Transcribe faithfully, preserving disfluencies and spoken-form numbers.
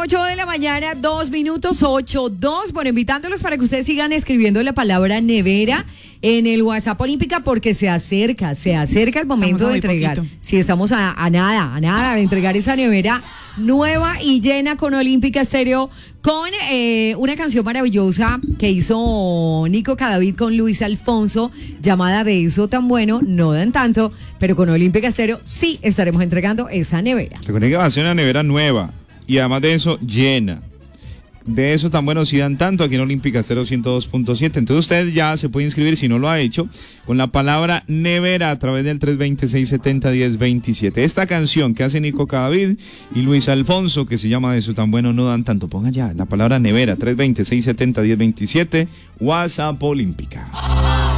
ocho de la mañana, dos minutos, ocho, dos. Bueno, invitándolos para que ustedes sigan escribiendo la palabra nevera en el WhatsApp Olímpica porque se acerca, se acerca el momento de entregar. Si sí, estamos a, a nada, a nada de entregar esa nevera nueva y llena con Olímpica Estéreo, con eh, una canción maravillosa que hizo Nico Cadavid con Luis Alfonso, llamada De Eso Tan Bueno, no dan tanto, pero con Olímpica Estéreo sí estaremos entregando esa nevera. Recuerden que va a ser una nevera nueva y además de eso llena. De Eso Tan Bueno si dan tanto aquí en Olímpica Estéreo ciento dos punto siete. Entonces usted ya se puede inscribir si no lo ha hecho con la palabra nevera a través del tres dos cero, seis siete cero, uno cero dos siete. Esta canción que hace Nico Cadavid y Luis Alfonso, que se llama De Eso Tan Bueno no dan tanto, ponga ya la palabra nevera, tres dos cero, seis siete cero, uno cero dos siete, WhatsApp Olímpica.